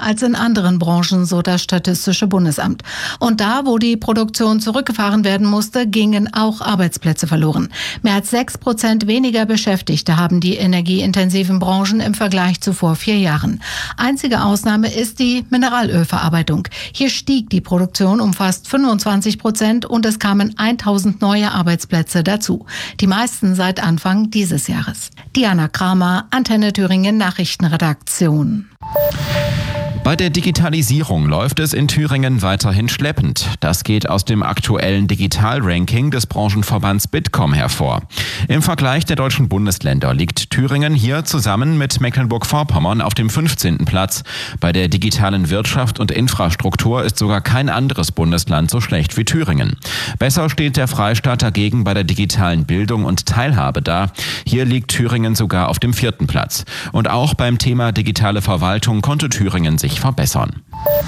als in anderen Branchen, so das Statistische Bundesamt. Und da, wo die Produktion zurückgefahren werden musste, gingen auch Arbeitsplätze verloren. Mehr als 6% weniger Beschäftigte haben die energieintensiven Branchen im Vergleich zu vor 4 Jahren. Einzige Ausnahme ist die Mineralölverarbeitung. Hier stieg die Produktion um fast 25% und es kamen 1000 neue Arbeitsplätze dazu. Die meisten seit Anfang dieses Jahres. Diana Kramer, Antenne Thüringen Nachrichtenredaktion. Bei der Digitalisierung läuft es in Thüringen weiterhin schleppend. Das geht aus dem aktuellen Digital-Ranking des Branchenverbands Bitkom hervor. Im Vergleich der deutschen Bundesländer liegt Thüringen hier zusammen mit Mecklenburg-Vorpommern auf dem 15. Platz. Bei der digitalen Wirtschaft und Infrastruktur ist sogar kein anderes Bundesland so schlecht wie Thüringen. Besser steht der Freistaat dagegen bei der digitalen Bildung und Teilhabe da. Hier liegt Thüringen sogar auf dem 4. Platz. Und auch beim Thema digitale Verwaltung konnte Thüringen sich verbessern.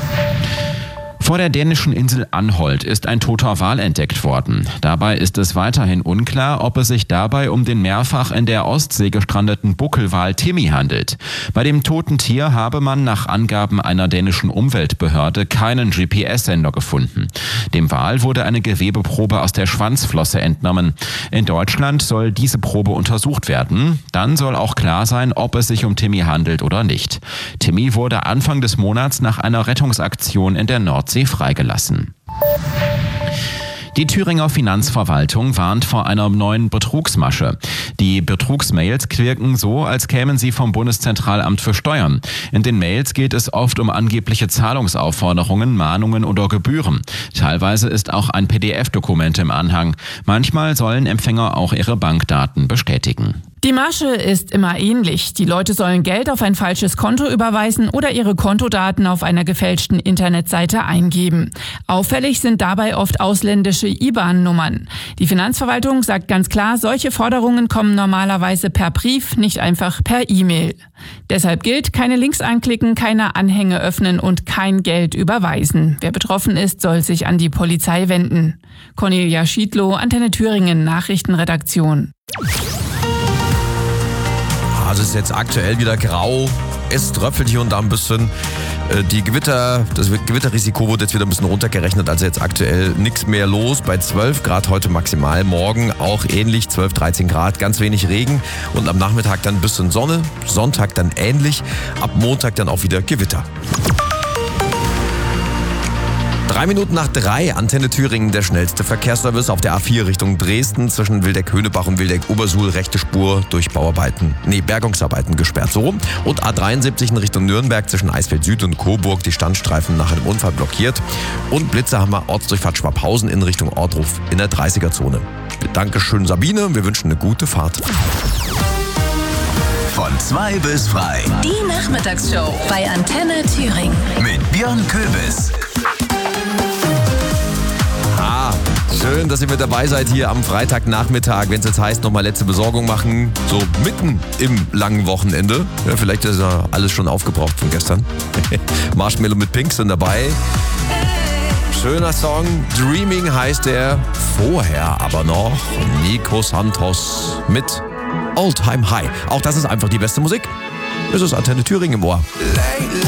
Vor der dänischen Insel Anholt ist ein toter Wal entdeckt worden. Dabei ist es weiterhin unklar, ob es sich dabei um den mehrfach in der Ostsee gestrandeten Buckelwal Timmy handelt. Bei dem toten Tier habe man nach Angaben einer dänischen Umweltbehörde keinen GPS-Sender gefunden. Dem Wal wurde eine Gewebeprobe aus der Schwanzflosse entnommen. In Deutschland soll diese Probe untersucht werden. Dann soll auch klar sein, ob es sich um Timmy handelt oder nicht. Timmy wurde Anfang des Monats nach einer Rettungsaktion in der Nordsee freigelassen. Die Thüringer Finanzverwaltung warnt vor einer neuen Betrugsmasche. Die Betrugsmails wirken so, als kämen sie vom Bundeszentralamt für Steuern. In den Mails geht es oft um angebliche Zahlungsaufforderungen, Mahnungen oder Gebühren. Teilweise ist auch ein PDF-Dokument im Anhang. Manchmal sollen Empfänger auch ihre Bankdaten bestätigen. Die Masche ist immer ähnlich. Die Leute sollen Geld auf ein falsches Konto überweisen oder ihre Kontodaten auf einer gefälschten Internetseite eingeben. Auffällig sind dabei oft ausländische IBAN-Nummern. Die Finanzverwaltung sagt ganz klar, solche Forderungen kommen normalerweise per Brief, nicht einfach per E-Mail. Deshalb gilt, keine Links anklicken, keine Anhänge öffnen und kein Geld überweisen. Wer betroffen ist, soll sich an die Polizei wenden. Cornelia Schiedlow, Antenne Thüringen Nachrichtenredaktion. Also es ist jetzt aktuell wieder grau, es tröpfelt hier und da ein bisschen. Das Gewitterrisiko wurde jetzt wieder ein bisschen runtergerechnet, also jetzt aktuell nichts mehr los. Bei 12 Grad heute maximal, morgen auch ähnlich, 12, 13 Grad, ganz wenig Regen und am Nachmittag dann ein bisschen Sonne, Sonntag dann ähnlich, ab Montag dann auch wieder Gewitter. 3 Minuten nach 3, Antenne Thüringen, der schnellste Verkehrsservice auf der A4 Richtung Dresden zwischen Wildeck-Höhnebach und Wildeck-Obersuhl, rechte Spur durch Bergungsarbeiten gesperrt, so rum. Und A73 in Richtung Nürnberg zwischen Eisfeld Süd und Coburg, die Standstreifen nach einem Unfall blockiert. Und Blitzerhammer Ortsdurchfahrt Schwabhausen in Richtung Ortruf in der 30er-Zone. Dankeschön Sabine, wir wünschen eine gute Fahrt. Von 2 bis frei. Die Nachmittagsshow bei Antenne Thüringen. Mit Björn Köbis. Schön, dass ihr mit dabei seid hier am Freitagnachmittag, wenn es jetzt heißt, nochmal letzte Besorgung machen, so mitten im langen Wochenende. Ja, vielleicht ist ja alles schon aufgebraucht von gestern. Marshmallow mit Pink sind dabei. Schöner Song, Dreaming heißt der. Vorher aber noch Nico Santos mit All Time High. Auch das ist einfach die beste Musik. Es ist Antenne Thüringen im Ohr.